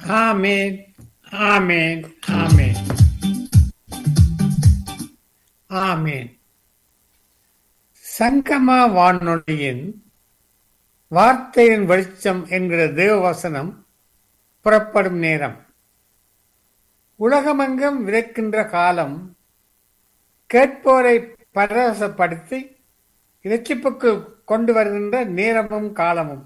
ஆமென், ஆமென், ஆமென், ஆமென். சங்கமா வானொலியின் வார்த்தையின் வெளிச்சம் என்கிற தேவவசனம் புறப்படும் நேரம். உலகமெங்கும் விதைக்கின்ற காலம், கேட்போரை பரவசப்படுத்தி இரட்சிப்புக்கு கொண்டு வருகின்ற நேரமும் காலமும்.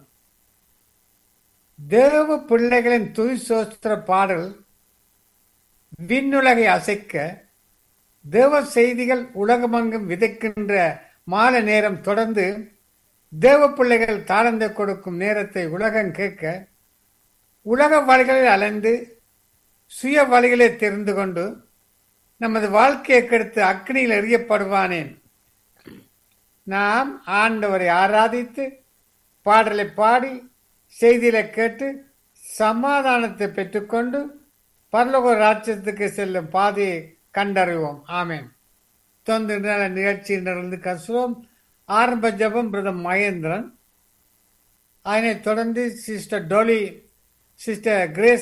தேவ பிள்ளைகளின் துதி சோஸ்திர பாடல் விண்ணுலகை அசைக்க, தேவ செய்திகள் உலகமெங்கும் விதைக்கின்ற மாலை நேரம் தொடர்ந்து தேவ பிள்ளைகள் தாளந்தை கொடுக்கும் நேரத்தை உலகம் கேட்க, உலக வழிகளில் அலைந்து சுய வழிகளை தெரிந்து கொண்டு நமது வாழ்க்கையை கெடுத்து அக்னியில் எறியப்படுவானேன். நாம் ஆண்டவரை ஆராதித்து பாடலை பாடி செய்திகளை கேட்டு சமாதானத்தை பெற்றுக்கொண்டு பரலோக ராஜ்யத்துக்கு செல்லும் பாதையை கண்டறிவோம். ஆமென். தொந்திர நிகழ்ச்சியிலிருந்து கசுவோம். ஆரம்ப ஜபம் பிரதம் மகேந்திரன். அதனைத் தொடர்ந்து சிஸ்டர் டோலி, சிஸ்டர் கிரேஸ்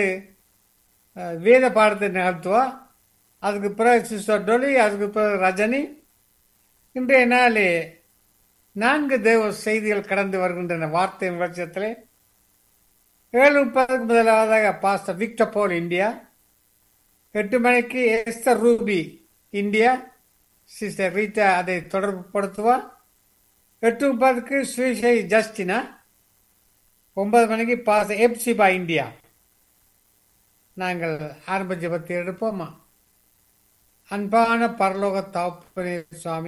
வேத பாடத்தை நிகழ்த்துவா. அதுக்கு பிறகு சிஸ்டர் டோலி, அதுக்கு பிறகு ரஜினி. இன்றைய நாளே 4 தேவ செய்திகள் கடந்து வருகின்றன. வார்த்தையின் வெளிச்சத்திலே 7:30 முதலாவதாக பாஸ்டர் விக்டர் போல் இந்தியா, 8 மணிக்கு Esther Ruby India, sister Rita அதை தொடர்புபடுத்துவார். 8:30 ஸ்ரீஷை ஜஸ்டினா, 9 மணிக்கு பாஸ்டர் எப்சிபா இந்தியா. நாங்கள் ஆரம்ப ஜெபத்தை எடுப்போமா? அன்பான பரலோக தகப்பனே சுவாமி,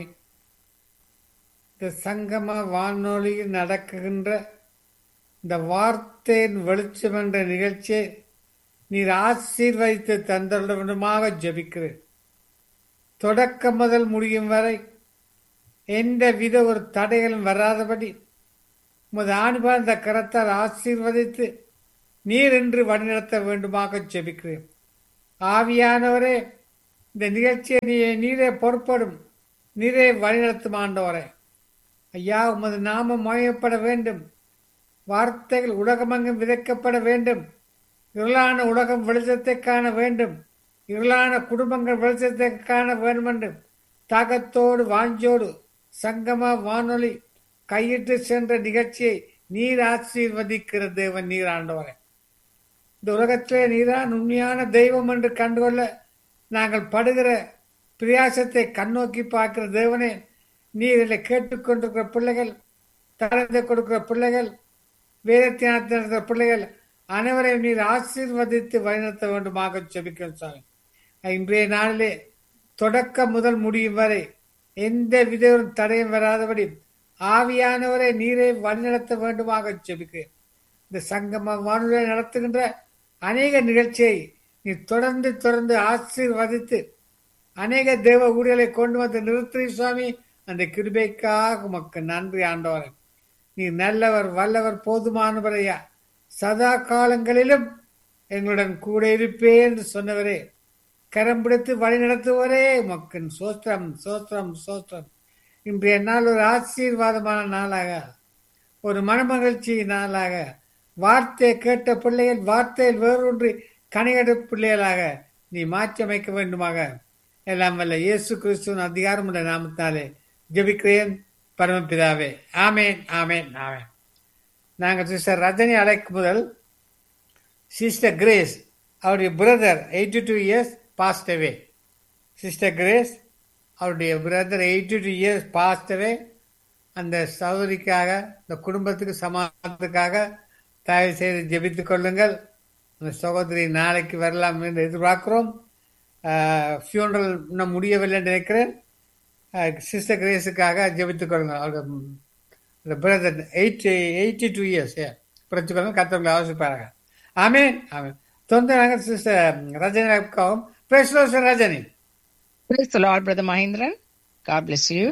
இந்த சங்கம வானொலியில் நடக்குகின்ற இந்த வார்த்தையின் வெளிச்சம் என்ற நிகழ்ச்சியை நீர் ஆசீர்வதித்து தந்துள்ள விதமாக ஜெபிக்கிறேன். தொடக்கம் முதல் முடியும் வரை எந்த வித ஒரு தடைகளும் வராதபடி உமது ஆணிபார்ந்த கரத்தால் ஆசீர்வதித்து நீர் என்று வழிநடத்த வேண்டுமாக ஜெபிக்கிறேன். ஆவியானவரே, இந்த நிகழ்ச்சியை நீரே பொறுப்படும், நீரே வழிநடத்தும் ஆண்டவரே. ஐயா, உமது நாமம் மகிமைப்பட வேண்டும். வார்த்தைகள் உலகமெங்கும் விதைக்கப்பட வேண்டும். இருளான உலகம் வெளிச்சத்தை காண வேண்டும். இருளான குடும்பங்கள் வெளிச்சத்தை காண வேண்டும் என்று தாகத்தோடு வாஞ்சோடு சங்கம வானொலி கையிட்டு சென்ற நிகழ்ச்சியை நீர் ஆசீர்வதிக்கிற தேவன் நீர் ஆண்டவரே. இந்த உலகத்திலே நீதான் உண்மையான தெய்வம் என்று கண்டுகொள்ள நாங்கள் படுகிற பிரயாசத்தை கண்ணோக்கி பார்க்கிற தேவனே, நீர் இதை கேட்டுக்கொண்டிருக்கிற பிள்ளைகள், தடத்தை கொடுக்கிற பிள்ளைகள், வேதத்தியானத்தை நடத்துகிற பிள்ளைகள் அனைவரையும் நீர் ஆசீர்வதித்து வழிநடத்த வேண்டுமாக ஜெபிக்கிறோம் சாமி. இன்றைய நாளிலே தொடக்கம் முதல் முடியும் வரை எந்த வித தடையும் வராதபடி ஆவியானவரை நீரை வழிநடத்த வேண்டுமாக ஜெபிக்கிறேன். இந்த சங்கம வானொலியை நடத்துகின்ற அநேக நிகழ்ச்சியை நீ தொடர்ந்து ஆசீர்வதித்து அநேக தேவ ஊழியர்களை கொண்டு வந்து நிறுத்தி சுவாமி. அந்த கிருபைக்காக உமக்கு நன்றி ஆண்டவரே. நீ நல்லவர், வல்லவர், போதுமானவரையா. சதா காலங்களிலும் எங்களுடன் கூட இருப்பேன் என்று சொன்னவரே, கரம் பிடித்து வழி நடத்துவரே, உமக்கு சோத்திரம் சோத்திரம் சோத்திரம். இன்றைய நாள் ஒரு ஆசீர்வாதமான நாளாக, ஒரு மனமகிழ்ச்சி நாளாக, வார்த்தையை கேட்ட பிள்ளைகள் வார்த்தையில் வேறொன்று கனிகட பிள்ளைகளாக நீ மாற்றி அமைக்க வேண்டுமாக எல்லாம் வல்ல இயேசு கிறிஸ்துவின் அதிகாரமுள்ள நாமத்தாலே ஜெபிக்கிறேன் பரமபிதாவே. ஆமேன், ஆமேன், ஆமேன். நாங்கள் சிஸ்டர் ரஜினி அழைக்கும் முதல் சிஸ்டர் கிரேஸ், அவருடைய பிரதர் 82 இயர்ஸ் பாஸ்ட் அவே. சிஸ்டர் கிரேஸ், அவருடைய பிரதர் 82 இயர்ஸ் பாஸ்ட் அவே. அந்த சகோதரிக்காக, இந்த குடும்பத்துக்கு சமாதானத்துக்காக தயவு செய்து ஜெபித்துக் கொள்ளுங்கள். அந்த சகோதரி நாளைக்கு வரலாம் என்று எதிர்பார்க்கிறோம். ஃபியூனரல் இன்னும் முடியவில்லை என்று நினைக்கிறேன். சிஸ்டர் கிரேஸுக்காக ஜெபித்துக் கொள்ளுங்கள். அவருடைய பிரதர் 82 இயர்ஸ் பிரச்சுக்கொள்ளுங்க. கத்தவங்களை அவசியப்பாருங்க. ஆமேன், ஆமேன். தொந்தரங்க சிஸ்டர் ரஜினிக்காகவும் பேசுகிறோம். Rajini, Praise the Lord, Brother Mahindran. God bless you.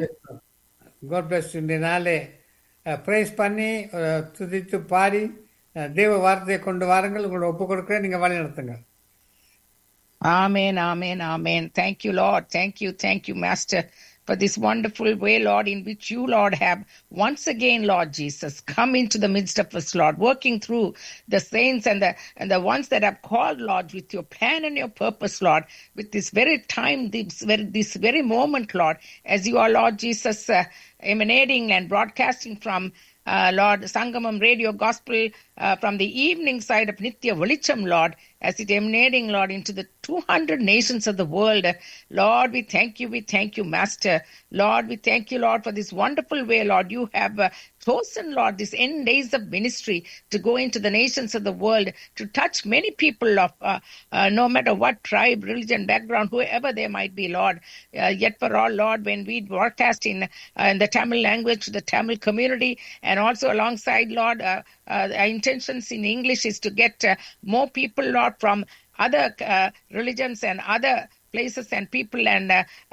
God bless you. இந்த நாளே பிரைஸ் பண்ணி துதித்து பாடி தேவ வார்த்தையை கொண்டு வாருங்கள். உங்களோட ஒப்பு கொடுக்கிறேன், நீங்க வழி நடத்துங்க. Amen, amen, amen. Thank you, Lord. Thank you, Master for this wonderful way, Lord, in which you, Lord, have once again, Lord Jesus, come into the midst of us, Lord, working through the saints and the ones that have called, Lord, with your plan and your purpose, Lord, with this very time, this very moment, Lord, as you are, Lord Jesus, emanating and broadcasting from Lord, Sangamam Radio Gospel from the evening side of Nitya Velicham, Lord, as it emanating, Lord, into the 200 nations of the world. Lord, we thank you, Master. Lord, we thank you, Lord, for this wonderful way, Lord, you have chosen, Lord, this end days of ministry to go into the nations of the world, to touch many people of no matter what tribe, religion, background, whoever they might be, Lord. Yet for all, Lord, when we broadcast in the Tamil language, the Tamil community, and also alongside, Lord, our intentions in English is to get more people, Lord, from other religions and other places and people and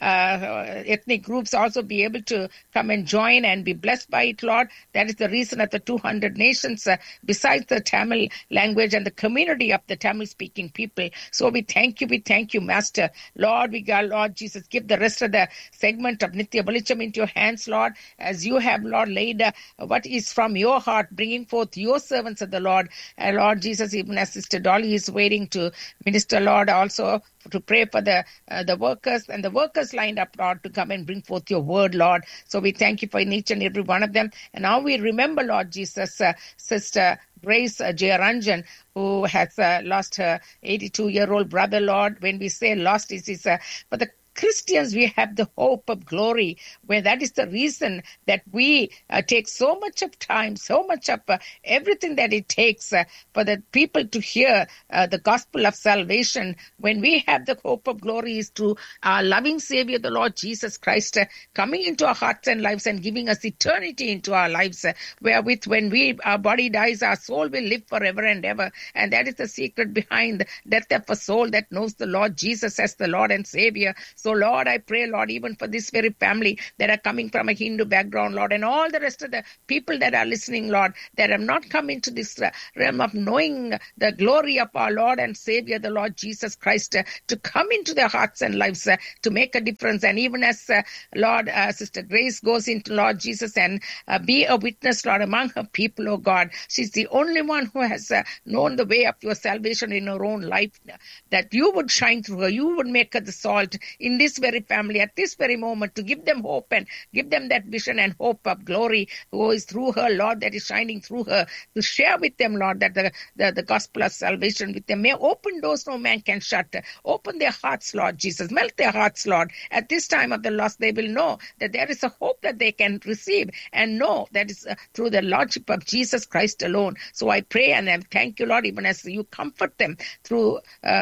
ethnic groups also be able to come and join and be blessed by it, Lord. That is the reason of the 200 nations besides the Tamil language and the community of the Tamil-speaking people. So we thank you, Master. Lord, we got, Lord Jesus, give the rest of the segment of Nitya Velicham into your hands, Lord, as you have, Lord, laid what is from your heart, bringing forth your servants of the Lord. And Lord Jesus, even as Sister Dolly is waiting to minister, Lord, also to pray for the workers and the workers lined up, Lord, to come and bring forth your word, Lord. So we thank you for each and every one of them. And now we remember, Lord Jesus, Sister Grace Jayaranjan, who has lost her 82-year-old brother, Lord. When we say lost, it is for the Christians, we have the hope of glory, where that is the reason that we take so much of time, so much of everything that it takes for the people to hear the gospel of salvation. When we have the hope of glory is through our loving Savior, the Lord Jesus Christ, coming into our hearts and lives and giving us eternity into our lives, wherewith when our body dies, our soul will live forever and ever. And that is the secret behind the death of a soul that knows the Lord Jesus as the Lord and Savior. So, Lord, I pray, Lord, even for this very family that are coming from a Hindu background, Lord, and all the rest of the people that are listening, Lord, that have not come into this realm of knowing the glory of our Lord and Savior, the Lord Jesus Christ, to come into their hearts and lives to make a difference. And even as, Lord, Sister Grace goes into, Lord Jesus, and be a witness, Lord, among her people, oh God. She's the only one who has known the way of your salvation in her own life, that you would shine through her, you would make her the salt in this very family at this very moment, to give them hope and give them that vision and hope of glory who is through her, Lord, that is shining through her, to share with them, Lord, that the gospel of salvation with them. May open doors no man can shut. Open their hearts, Lord Jesus. Melt their hearts, Lord. At this time of the lost, they will know that there is a hope that they can receive and know that is through the Lordship of Jesus Christ alone. So I pray and I thank you, Lord, even as you comfort them through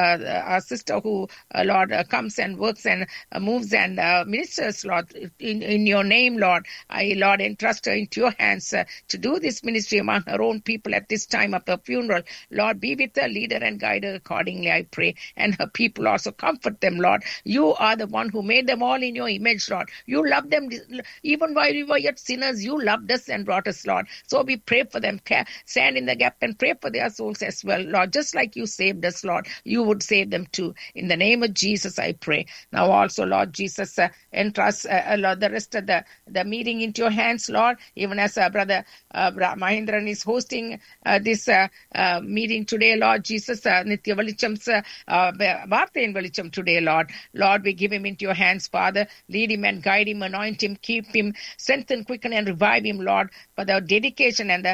our sister who, Lord, comes and works and moves and ministers, Lord, in your name, Lord. I, Lord, entrust her into your hands to do this ministry among her own people at this time of her funeral. Lord, be with her, lead her and guide her accordingly, I pray. And her people also, comfort them, Lord. You are the one who made them all in your image, Lord. You loved them even while we were yet sinners. You loved us and brought us, Lord. So we pray for them. Stand in the gap and pray for their souls as well, Lord. Just like you saved us, Lord, you would save them too. In the name of Jesus, I pray. Now also, Lord Jesus, entrust Lord, the rest of the meeting into your hands, Lord, even as Brother Mahindran is hosting this meeting today, Lord Jesus, Nitya Velicham's Vartha in Velicham today, Lord. Lord, we give him into your hands, Father. Lead him and guide him, anoint him, keep him, strengthen, quicken, and revive him, Lord, for the dedication and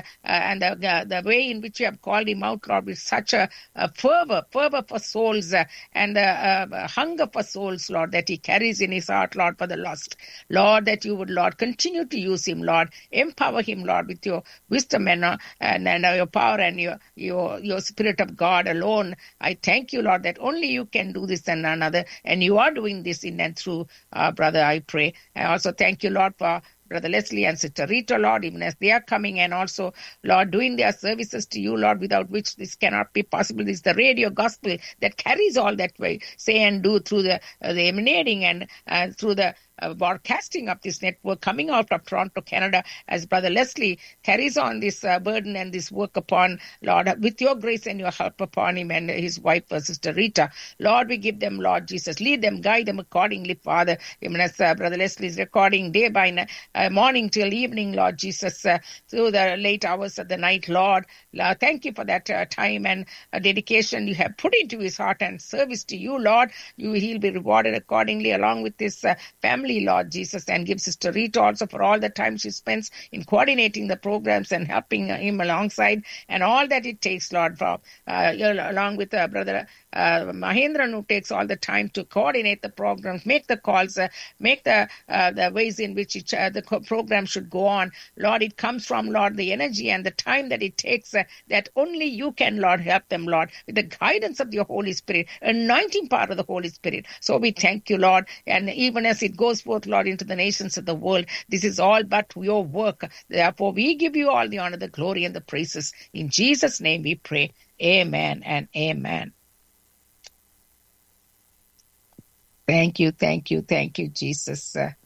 the way in which you have called him out, Lord, with such a fervor for souls and hunger for souls, Lord, that he carries in his heart, Lord, for the lost. Lord, that you would, Lord, continue to use him, Lord. Empower him, Lord, with your wisdom and your power and your Spirit of God alone. I thank you, Lord, that only you can do this and none other, and you are doing this in and through, brother, I pray. I also thank you, Lord, for Brother Leslie and Sister Rita, Lord, even as they are coming and also, Lord, doing their services to you, Lord, without which this cannot be possible. This is the radio gospel that carries all that way, say and do through the emanating and through the broadcasting of this network coming out of Toronto, Canada, as Brother Leslie carries on this burden and this work upon, Lord, with your grace and your help upon him and his wife, Sister Rita. Lord, we give them, Lord Jesus, lead them, guide them accordingly, Father, even as Brother Leslie is recording day by morning till evening, Lord Jesus, through the late hours of the night, Lord. Thank you for that time and dedication you have put into his heart and service to you, Lord. He'll be rewarded accordingly along with this family, Lord Jesus, and give Sister Rita also for all the time she spends in coordinating the programs and helping him alongside and all that it takes, Lord, from along with Brother Mahendran, who takes all the time to coordinate the programs, make the calls, make the ways in which the program should go on. Lord, it comes from, Lord, the energy and the time that it takes that only you can, Lord, help them, Lord, with the guidance of your Holy Spirit, anointing power of the Holy Spirit. So we thank you, Lord, and even as it goes forth, Lord, into the nations of the world, this is all but your work. Therefore, we give you all the honor, the glory, and the praises. In Jesus' name we pray. Amen and amen. Thank you, Jesus.